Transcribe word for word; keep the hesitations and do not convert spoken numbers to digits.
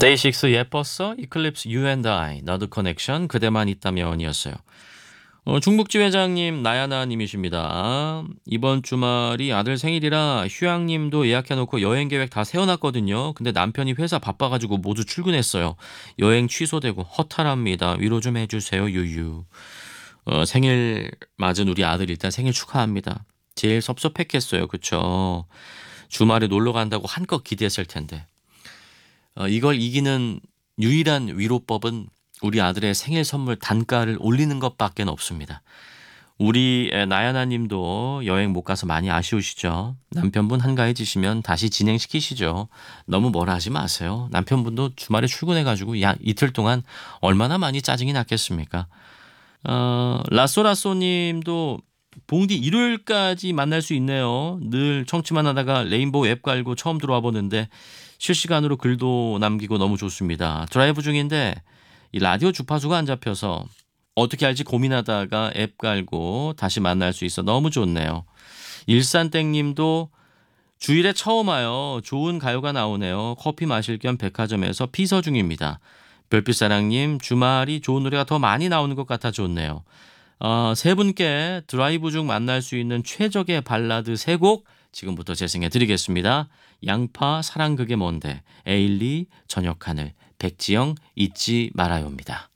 데이식스 예뻤어? 이클립스 You and I 너드 커넥션 그대만 있다면이었어요. 어, 중국지 회장님 나야나님이십니다. 이번 주말이 아들 생일이라 휴양님도 예약해놓고 여행 계획 다 세워놨거든요. 근데 남편이 회사 바빠가지고 모두 출근했어요. 여행 취소되고 허탈합니다. 위로 좀 해주세요 유유. 어, 생일 맞은 우리 아들 일단 생일 축하합니다. 제일 섭섭했겠어요. 그쵸? 주말에 놀러 간다고 한껏 기대했을 텐데. 어, 이걸 이기는 유일한 위로법은 우리 아들의 생일 선물 단가를 올리는 것밖에 없습니다. 우리 에, 나야나 님도 여행 못 가서 많이 아쉬우시죠? 남편분 한가해지시면 다시 진행시키시죠. 너무 뭐라 하지 마세요. 남편분도 주말에 출근해가지고 야, 이틀 동안 얼마나 많이 짜증이 났겠습니까? 어, 라쏘라쏘 님도 봉디 일요일까지 만날 수 있네요. 늘 청취만 하다가 레인보우 앱 깔고 처음 들어와 보는데 실시간으로 글도 남기고 너무 좋습니다. 드라이브 중인데 이 라디오 주파수가 안 잡혀서 어떻게 할지 고민하다가 앱 깔고 다시 만날 수 있어 너무 좋네요. 일산땡님도 주일에 처음 와요. 좋은 가요가 나오네요. 커피 마실 겸 백화점에서 피서 중입니다. 별빛사랑님 주말이 좋은 노래가 더 많이 나오는 것 같아 좋네요. 어, 세 분께 드라이브 중 만날 수 있는 최적의 발라드 세 곡 지금부터 재생해 드리겠습니다. 양파 사랑 그게 뭔데 에일리 저녁하늘 백지영 잊지 말아요입니다.